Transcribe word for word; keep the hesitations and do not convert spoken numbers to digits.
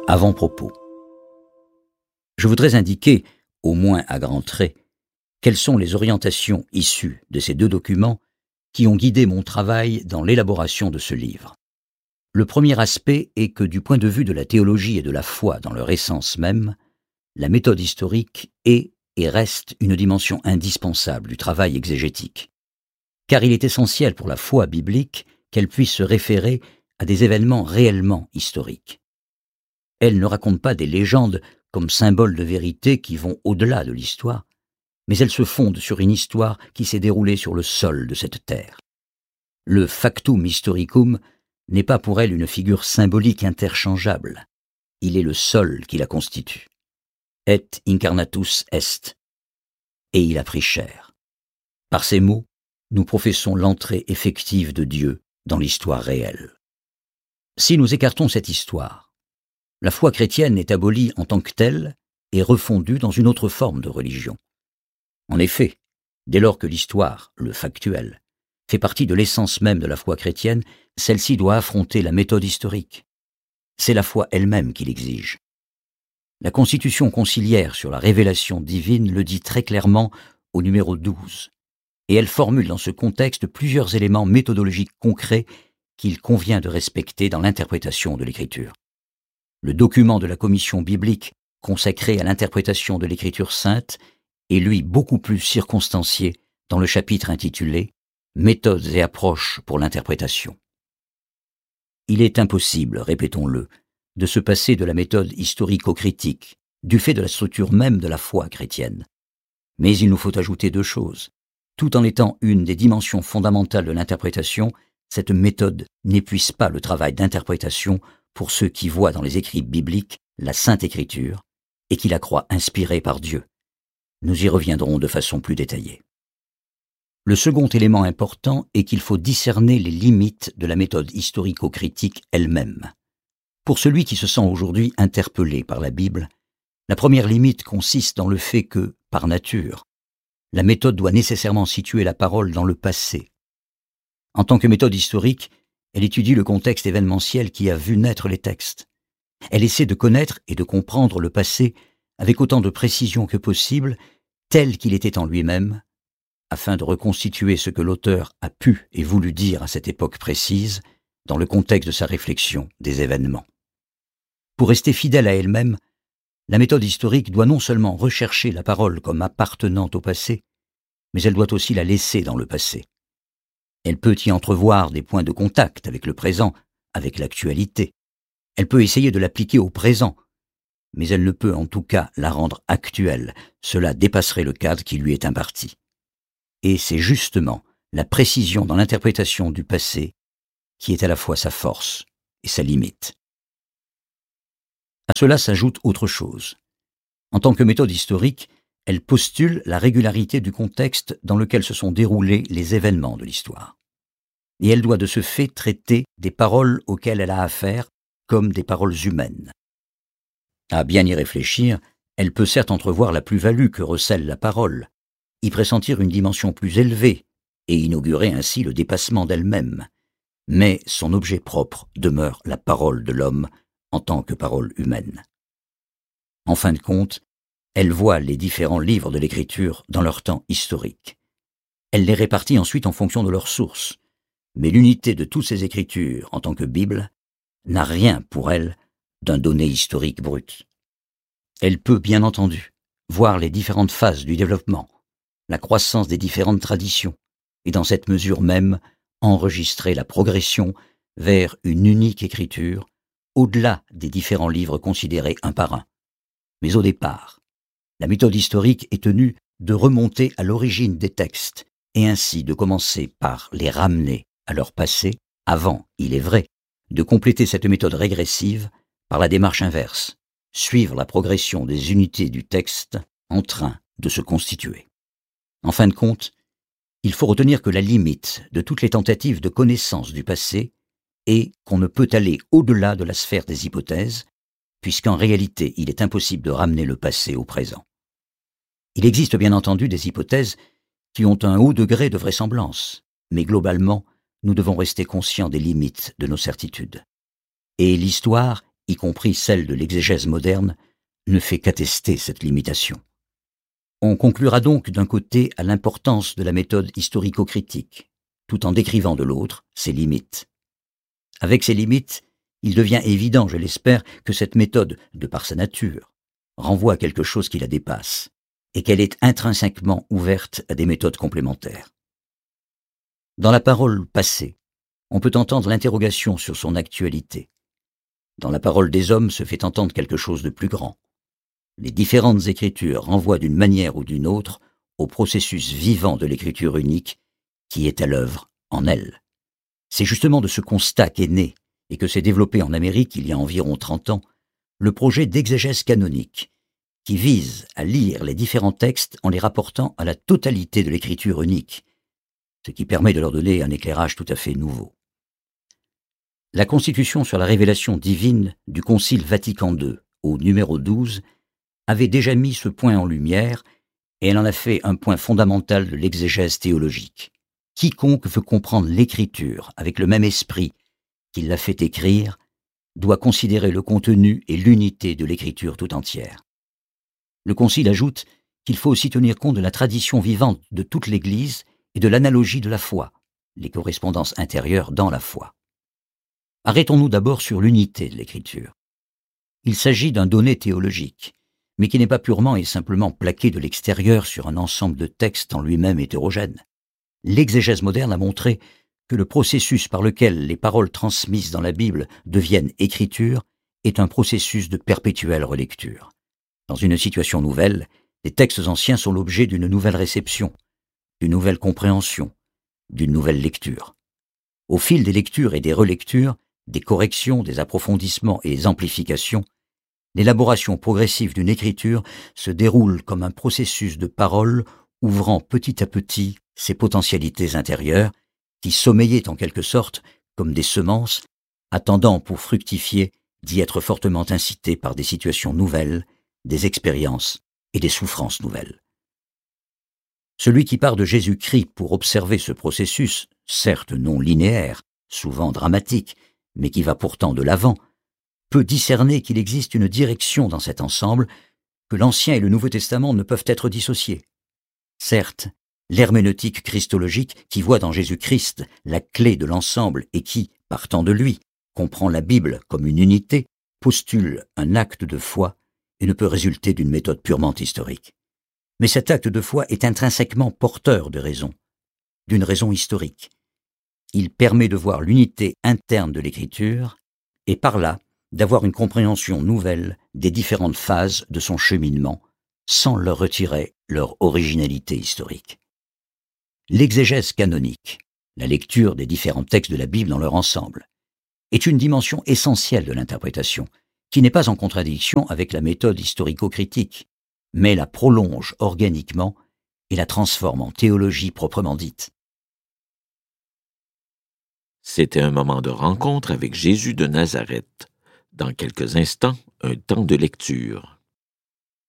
Avant-propos. Je voudrais indiquer, au moins à grands traits, quelles sont les orientations issues de ces deux documents qui ont guidé mon travail dans l'élaboration de ce livre. Le premier aspect est que du point de vue de la théologie et de la foi dans leur essence même, la méthode historique est et reste une dimension indispensable du travail exégétique. Car il est essentiel pour la foi biblique qu'elle puisse se référer à des événements réellement historiques. Elle ne raconte pas des légendes comme symboles de vérité qui vont au-delà de l'histoire, mais elle se fonde sur une histoire qui s'est déroulée sur le sol de cette terre. Le factum historicum n'est pas pour elle une figure symbolique interchangeable. Il est le sol qui la constitue. Et incarnatus est. Et il a pris chair. Par ces mots, nous professons l'entrée effective de Dieu dans l'histoire réelle. Si nous écartons cette histoire, la foi chrétienne est abolie en tant que telle et refondue dans une autre forme de religion. En effet, dès lors que l'histoire, le factuel, fait partie de l'essence même de la foi chrétienne, celle-ci doit affronter la méthode historique. C'est la foi elle-même qui l'exige. La Constitution conciliaire sur la révélation divine le dit très clairement au numéro douze, et elle formule dans ce contexte plusieurs éléments méthodologiques concrets qu'il convient de respecter dans l'interprétation de l'Écriture. Le document de la commission biblique consacré à l'interprétation de l'Écriture sainte est lui beaucoup plus circonstancié dans le chapitre intitulé « Méthodes et approches pour l'interprétation ». Il est impossible, répétons-le, de se passer de la méthode historico-critique, du fait de la structure même de la foi chrétienne. Mais il nous faut ajouter deux choses. Tout en étant une des dimensions fondamentales de l'interprétation, cette méthode n'épuise pas le travail d'interprétation pour ceux qui voient dans les écrits bibliques la Sainte Écriture et qui la croient inspirée par Dieu. Nous y reviendrons de façon plus détaillée. Le second élément important est qu'il faut discerner les limites de la méthode historico-critique elle-même. Pour celui qui se sent aujourd'hui interpellé par la Bible, la première limite consiste dans le fait que, par nature, la méthode doit nécessairement situer la parole dans le passé. En tant que méthode historique, elle étudie le contexte événementiel qui a vu naître les textes. Elle essaie de connaître et de comprendre le passé avec autant de précision que possible, tel qu'il était en lui-même, afin de reconstituer ce que l'auteur a pu et voulu dire à cette époque précise, dans le contexte de sa réflexion des événements. Pour rester fidèle à elle-même, la méthode historique doit non seulement rechercher la parole comme appartenant au passé, mais elle doit aussi la laisser dans le passé. Elle peut y entrevoir des points de contact avec le présent, avec l'actualité. Elle peut essayer de l'appliquer au présent, mais elle ne peut en tout cas la rendre actuelle. Cela dépasserait le cadre qui lui est imparti. Et c'est justement la précision dans l'interprétation du passé qui est à la fois sa force et sa limite. À cela s'ajoute autre chose. En tant que méthode historique, elle postule la régularité du contexte dans lequel se sont déroulés les événements de l'histoire. Et elle doit de ce fait traiter des paroles auxquelles elle a affaire comme des paroles humaines. À bien y réfléchir, elle peut certes entrevoir la plus-value que recèle la parole, y pressentir une dimension plus élevée et inaugurer ainsi le dépassement d'elle-même, mais son objet propre demeure la parole de l'homme en tant que parole humaine. En fin de compte, elle voit les différents livres de l'Écriture dans leur temps historique. Elle les répartit ensuite en fonction de leurs sources, mais l'unité de toutes ces Écritures en tant que Bible n'a rien pour elle d'un donné historique brut. Elle peut, bien entendu, voir les différentes phases du développement, la croissance des différentes traditions, et dans cette mesure même, enregistrer la progression vers une unique Écriture, au-delà des différents livres considérés un par un. Mais au départ, la méthode historique est tenue de remonter à l'origine des textes et ainsi de commencer par les ramener à leur passé, avant, il est vrai, de compléter cette méthode régressive par la démarche inverse, suivre la progression des unités du texte en train de se constituer. En fin de compte, il faut retenir que la limite de toutes les tentatives de connaissance du passé est qu'on ne peut aller au-delà de la sphère des hypothèses, puisqu'en réalité il est impossible de ramener le passé au présent. Il existe bien entendu des hypothèses qui ont un haut degré de vraisemblance, mais globalement, nous devons rester conscients des limites de nos certitudes. Et l'histoire y compris celle de l'exégèse moderne, ne fait qu'attester cette limitation. On conclura donc d'un côté à l'importance de la méthode historico-critique, tout en décrivant de l'autre ses limites. Avec ces limites, il devient évident, je l'espère, que cette méthode, de par sa nature, renvoie à quelque chose qui la dépasse, et qu'elle est intrinsèquement ouverte à des méthodes complémentaires. Dans la parole passée, on peut entendre l'interrogation sur son actualité. Dans la parole des hommes se fait entendre quelque chose de plus grand. Les différentes écritures renvoient d'une manière ou d'une autre au processus vivant de l'écriture unique qui est à l'œuvre en elle. C'est justement de ce constat qu'est né, et que s'est développé en Amérique il y a environ trente ans, le projet d'exégèse canonique, qui vise à lire les différents textes en les rapportant à la totalité de l'écriture unique, ce qui permet de leur donner un éclairage tout à fait nouveau. La Constitution sur la révélation divine du Concile Vatican deux, au numéro douze, avait déjà mis ce point en lumière, et elle en a fait un point fondamental de l'exégèse théologique. Quiconque veut comprendre l'Écriture avec le même esprit qu'il l'a fait écrire doit considérer le contenu et l'unité de l'Écriture tout entière. Le Concile ajoute qu'il faut aussi tenir compte de la tradition vivante de toute l'Église et de l'analogie de la foi, les correspondances intérieures dans la foi. Arrêtons-nous d'abord sur l'unité de l'Écriture. Il s'agit d'un donné théologique, mais qui n'est pas purement et simplement plaqué de l'extérieur sur un ensemble de textes en lui-même hétérogènes. L'exégèse moderne a montré que le processus par lequel les paroles transmises dans la Bible deviennent écriture est un processus de perpétuelle relecture. Dans une situation nouvelle, les textes anciens sont l'objet d'une nouvelle réception, d'une nouvelle compréhension, d'une nouvelle lecture. Au fil des lectures et des relectures, des corrections, des approfondissements et des amplifications, l'élaboration progressive d'une écriture se déroule comme un processus de parole ouvrant petit à petit ses potentialités intérieures, qui sommeillaient en quelque sorte comme des semences, attendant pour fructifier d'y être fortement incitées par des situations nouvelles, des expériences et des souffrances nouvelles. Celui qui part de Jésus-Christ pour observer ce processus, certes non linéaire, souvent dramatique, mais qui va pourtant de l'avant, peut discerner qu'il existe une direction dans cet ensemble, que l'Ancien et le Nouveau Testament ne peuvent être dissociés. Certes, l'herméneutique christologique, qui voit dans Jésus-Christ la clé de l'ensemble et qui, partant de lui, comprend la Bible comme une unité, postule un acte de foi et ne peut résulter d'une méthode purement historique. Mais cet acte de foi est intrinsèquement porteur de raison, d'une raison historique. Il permet de voir l'unité interne de l'Écriture et par là d'avoir une compréhension nouvelle des différentes phases de son cheminement sans leur retirer leur originalité historique. L'exégèse canonique, la lecture des différents textes de la Bible dans leur ensemble, est une dimension essentielle de l'interprétation, qui n'est pas en contradiction avec la méthode historico-critique, mais la prolonge organiquement et la transforme en théologie proprement dite. C'était un moment de rencontre avec Jésus de Nazareth. Dans quelques instants, un temps de lecture.